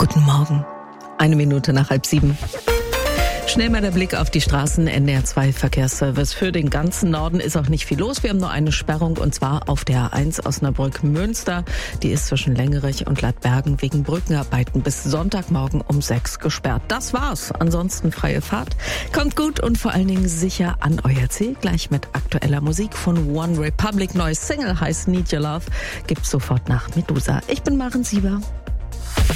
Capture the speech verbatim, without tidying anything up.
Guten Morgen. Eine Minute nach halb sieben. Schnell mal der Blick auf die Straßen. N D R zwei Verkehrsservice. Für den ganzen Norden ist auch nicht viel los. Wir haben nur eine Sperrung, und zwar auf der A eins Osnabrück-Münster. Die ist zwischen Längerich und Ladbergen wegen Brückenarbeiten bis Sonntagmorgen um sechs gesperrt. Das war's. Ansonsten freie Fahrt. Kommt gut und vor allen Dingen sicher an euer Ziel. Gleich mit aktueller Musik von One Republic. Neues Single heißt Need Your Love. Gibt's sofort nach Medusa. Ich bin Maren Sieber.